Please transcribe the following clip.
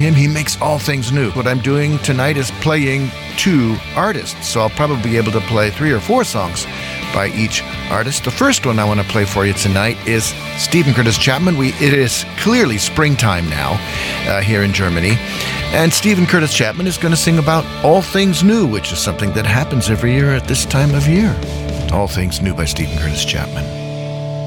him. He makes all things new. What I'm doing tonight is playing two artists, so I'll probably be able to play 3 or 4 songs by each artist. The first one I want to play for you tonight is Steven Curtis Chapman. It is clearly springtime now here in Germany, and Steven Curtis Chapman is going to sing about All Things New, which is something that happens every year at this time of year. All Things New by Steven Curtis Chapman.